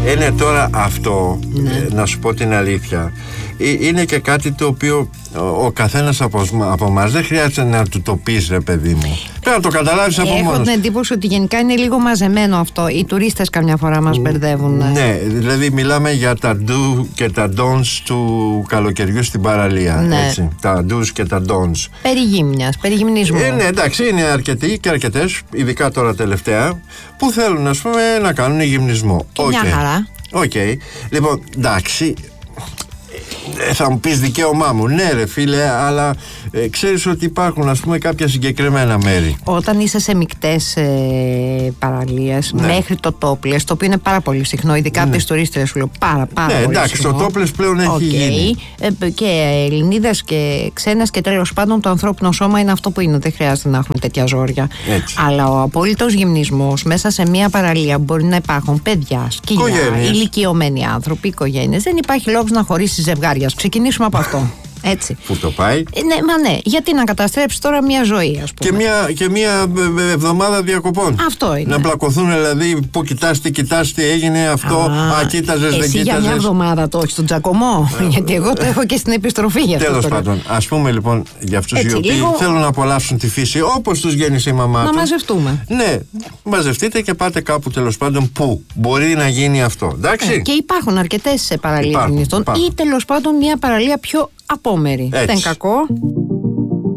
Είναι τώρα αυτό, να σου πω την αλήθεια, είναι και κάτι το οποίο ο καθένας από εμάς δεν χρειάζεται να του το πεις, ρε παιδί μου. Πρέπει να το καταλάβεις από μόνος. Έχω την εντύπωση ότι γενικά είναι λίγο μαζεμένο αυτό. Οι τουρίστες καμιά φορά μας μπερδεύουν. Ναι, δηλαδή μιλάμε για τα do και τα don'ts του καλοκαιριού στην παραλία. Ναι. Έτσι, τα do's και τα don'ts. Περί γύμνιας, περί γυμνισμού. Ναι, εντάξει, είναι αρκετοί και αρκετές, ειδικά τώρα τελευταία, που θέλουν, ας πούμε, να κάνουν γυμνισμό. Και μια χαρά. Οκ. Λοιπόν, εντάξει, θα μου πεις δικαίωμά μου. Ναι, ρε φίλε, αλλά ξέρεις ότι υπάρχουν, ας πούμε, κάποια συγκεκριμένα μέρη. Όταν είσαι σε μικτές παραλίες, μέχρι το topless, το οποίο είναι πάρα πολύ συχνό, ειδικά από τις τουρίστες, σου λέω πάρα πολύ εντάξει, συχνό. το topless πλέον έχει γίνει. Και Ελληνίδες και ξένες, και τέλος πάντων το ανθρώπινο σώμα είναι αυτό που είναι. Δεν χρειάζεται να έχουμε τέτοια ζόρια. Έτσι. Αλλά ο απόλυτος γυμνισμός μέσα σε μια παραλία μπορεί να υπάρχουν παιδιά, σκυλιά, ηλικιωμένοι άνθρωποι, οικογένειες. Δεν υπάρχει λόγος να χωρίσει ζευγάρια. Ξεκινήσουμε από αυτό. Έτσι. Που το πάει. Ναι, μα ναι, γιατί να καταστρέψει τώρα μια ζωή, ας πούμε. Και μια εβδομάδα διακοπών. Αυτό είναι. Να πλακωθούν, δηλαδή, που κοιτάς, τι έγινε αυτό. Κοίταζες, δεν κοίταζες. Εσύ για μια εβδομάδα το έχεις στον τζακωμό. Γιατί εγώ το έχω και στην επιστροφή για αυτό. Τέλος πάντων, ας πούμε λοιπόν για αυτούς οι οποίοι θέλουν να απολαύσουν τη φύση όπως τους γέννησε η μαμά τους. Να μαζευτούμε. Ναι, μαζευτείτε και πάτε κάπου, τέλος πάντων, που μπορεί να γίνει αυτό. Εντάξει. Και υπάρχουν αρκετές παραλίες γυμνιστών ή τέλος πάντων μια παραλία πιο απόμερη. Δεν κακό.